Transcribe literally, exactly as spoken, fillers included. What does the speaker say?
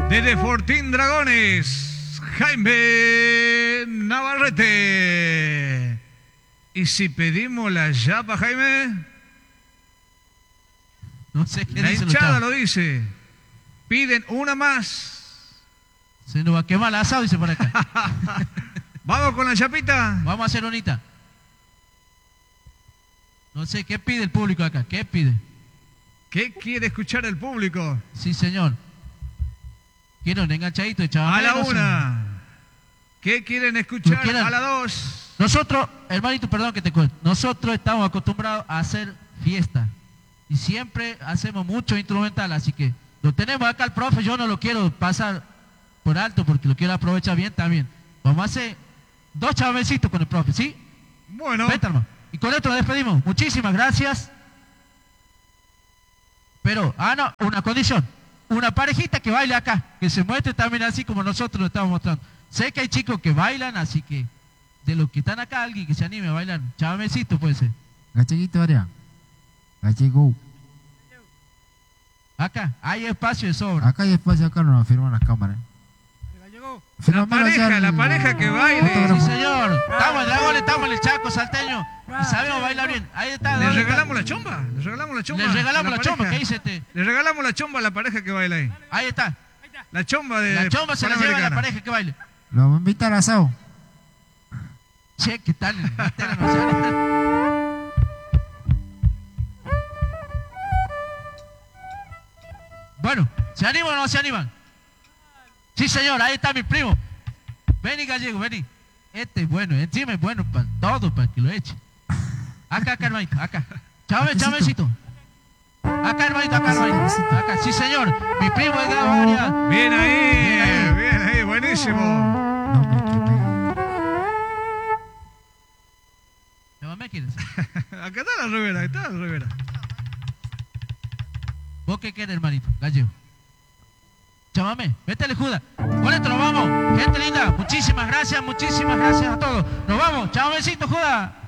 Desde Fortín Dragones, Jaime Navarrete. ¿Y si pedimos la yapa, Jaime? No sé qué La dice hinchada lo dice. Piden una más. Se nos va a quemar el asado, dice por acá. ¿Vamos con la chapita? Vamos a hacer unita. No sé, ¿qué pide el público acá? ¿Qué pide? ¿Qué quiere escuchar el público? Sí, señor. Quiero un enganchadito de chaval. A la una. ¿Qué quieren escuchar? A la dos. Nosotros, hermanito, perdón que te cuento. Nosotros estamos acostumbrados a hacer fiesta. Y siempre hacemos mucho instrumental, así que lo tenemos acá el profe. Yo no lo quiero pasar por alto porque lo quiero aprovechar bien también. Vamos a hacer dos chavecitos con el profe, ¿sí? Bueno. Vete, hermano. Y con esto nos despedimos. Muchísimas gracias. Pero, ah, no, una condición. Una parejita que baile acá, que se muestre también así como nosotros lo estamos mostrando. Sé que hay chicos que bailan, así que de los que están acá, alguien que se anime a bailar. Chavecito puede ser. Gacheguito, área. Gachego. Acá, hay espacio de sobra. Acá hay espacio, acá no nos firman las cámaras. La pareja, la pareja que baile. Sí, señor. Estamos en Dragones, estamos en el Chaco salteño. Y sabemos bailar bien. Ahí está. ¿Le regalamos la chomba? ¿Le regalamos la chomba? Le regalamos la, la chomba, ¿qué dice este? Le regalamos la chomba a la pareja que baila ahí. Ahí está. La chomba de La chomba se la lleva a la pareja que baile. Lo vamos a invitar a asado. Che, ¿qué tal? No sé. Bueno, ¿se animan o no se animan? Sí, señor, ahí está mi primo. Vení, Gallego, vení. Este es bueno, encima es bueno para todo, para que lo eche. Acá, acá, hermanito, acá. Chame, chamecito. Acá, hermanito, acá, hermanito. Acá, sí, señor. Mi primo es Gabo Arias. Bien ahí, bien ahí, buenísimo. No me quemé. ¿Llámame quieres? Acá está la revera, ahí está la revera. ¿Vos qué querés, hermanito? Gallego. Chámame, métele juda. Con esto nos vamos. Gente linda, muchísimas gracias, muchísimas gracias a todos. Nos vamos, chamamecito, juda.